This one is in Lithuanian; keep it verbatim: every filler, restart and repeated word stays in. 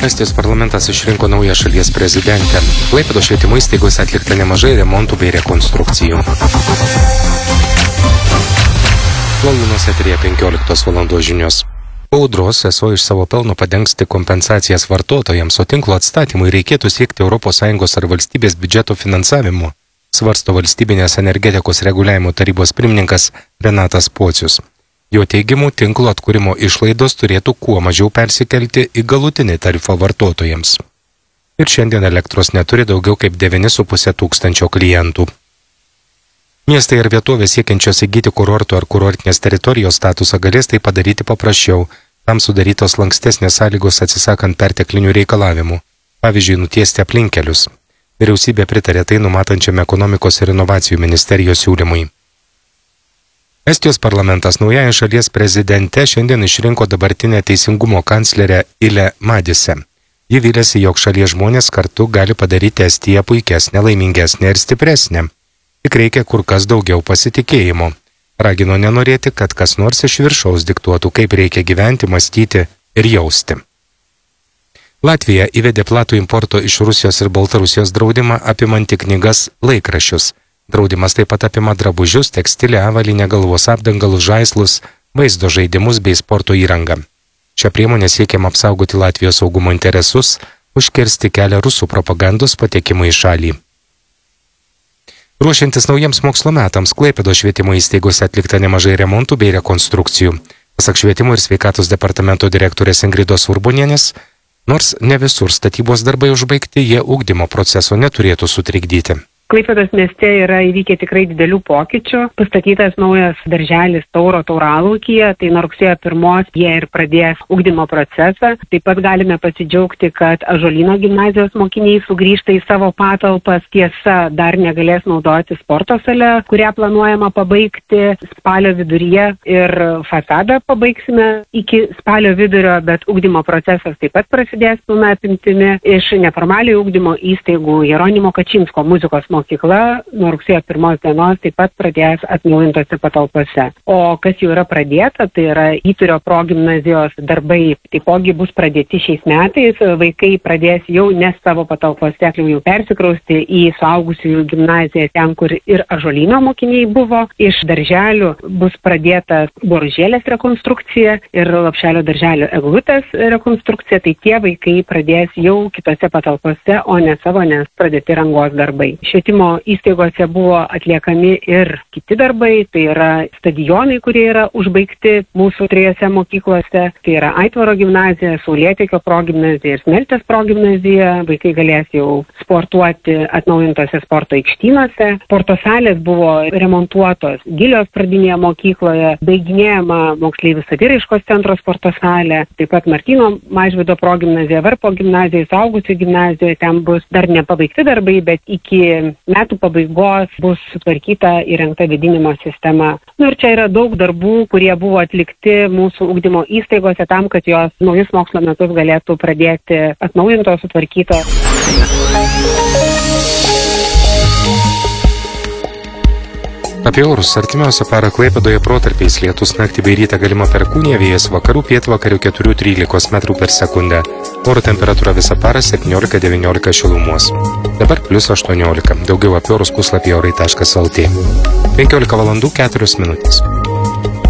Estijos parlamentas išrinko naują šalies prezidentę. Klaipėdos švietimo įstaigose atlikta nemažai remontų bei rekonstrukcijų. Laulinos eteryje penkioliktos valandos žinios. Po audros eso iš savo pelno padengs tik kompensacijas vartotojams, o tinklo atstatymui reikėtų siekti Europos Sąjungos ar valstybės biudžeto finansavimo, svarsto Valstybinės energetikos reguliavimo tarybos pirmininkas Renatas Pocius. Jo teigimu, tinklo atkūrimo išlaidos turėtų kuo mažiau persikelti į galutinį tarifą vartotojams. Ir šiandien elektros neturi daugiau kaip devyni su puse tūkstančio klientų. Miestai ir vietovės siekiančios įgyti kurorto ar kurortinės teritorijos statusą galės tai padaryti paprasčiau. Tam sudarytos lankstesnės sąlygos atsisakant perteklinių reikalavimų, pavyzdžiui, nutiesti aplinkelius. Vyriausybė pritarė tai numatančiam ekonomikos ir inovacijų ministerijos siūlymui. Estijos parlamentas naująją šalies prezidente šiandien išrinko dabartinę teisingumo kanclerę Ile Madise. Ji vylėsi, jog šalies žmonės kartu gali padaryti Estiją puikesnę, laimingesnę ir stipresnę. Tik reikia kur kas daugiau pasitikėjimo. Ragino nenorėti, kad kas nors iš viršaus diktuotų, kaip reikia gyventi, mąstyti ir jausti. Latvija įvedė platų importo iš Rusijos ir Baltarusijos draudimą apimantį knygas, laikraščius. Draudimas taip pat apima drabužius, tekstilę, avalynę, galvos apdangalus, žaislus, vaizdo žaidimus bei sporto įrangą. Šią priemonę siekiama apsaugoti Latvijos saugumo interesus, užkirsti kelią rusų propagandos patekimą į šalį. Ruošiantis naujiems mokslo metams, Klaipėdos švietimo įstaigose atlikta nemažai remontų bei rekonstrukcijų. Pasak švietimo ir sveikatos departamento direktorės Ingridos Urbonienės, nors ne visur statybos darbai užbaigti, jie ugdymo proceso neturėtų sutrikdyti. Klaipėdos mieste yra įvykę tikrai didelių pokyčių. Pastatytas naujas darželis Tauro Tauralaukyje, tai nuo rugsėjo pirmos jie ir pradės ugdymo procesą. Taip pat galime pasidžiaugti, kad Ąžuolyno gimnazijos mokiniai sugrįžta į savo patalpas. Tiesa, dar negalės naudoti sporto salę, kurią planuojama pabaigti spalio viduryje, ir fasadą pabaigsime iki spalio vidurio, bet ugdymo procesas taip pat prasidės pilna apimtimi. Iš neformaliojo ugdymo įstaigų Jeronimo Kačinsko muzikos mokykla nuo rugsėjo pirmos dienos taip pat pradės atnaujintose patalpose. O kas jau yra pradėta, tai yra Įturio progimnazijos darbai, taipogi bus pradėti šiais metais. Vaikai pradės jau ne savo patalpose, jau persikrausti į suaugusiųjų gimnaziją, ten, kur ir Ąžuolyno mokiniai buvo. Iš darželių bus pradėta Boružėlės rekonstrukcija ir Lopšelio darželio eglutės rekonstrukcija. Tai tie vaikai pradės jau kitose patalpose, o ne savo, nes pradėti rangos darbai. Švietimo įstaigose buvo atliekami ir kiti darbai, tai yra stadionai, kurie yra užbaigti mūsų trijose mokyklose, tai yra Aitvaro gimnazija, Saulėtekio progimnazija ir Smeltės progimnazija. Vaikai galės jau sportuoti atnaujintose sporto aikštynose. Sporto salės buvo remontuotos Gilios pradinėje mokykloje, baiginėjama moksleivių saviraiškos centro sporto salė, taip pat Martyno Mažvydo progimnazija, Varpo gimnazija, Suaugusių gimnazija, ten bus dar nepabaigti darbai, bet iki metų pabaigos bus sutvarkyta įrengta vėdinimo sistema. Nu ir čia yra daug darbų, kurie buvo atlikti mūsų ugdymo įstaigose tam, kad jos naujus mokslo metus galėtų pradėti atnaujintos, sutvarkytos. Apie orus. Artimiausią parą Klaipėdoje protarpiais lietus, naktį bei rytą galima perkūnija, vėjas vakarų pietvakarių keturi trylika metrų per sekundę. Oro temperatūra visą parą septyniolika devyniolika šilumos. Dabar plius aštuoniolika. Daugiau apie orus puslapyje orai taškas lt. penkiolika valandų keturios minutės.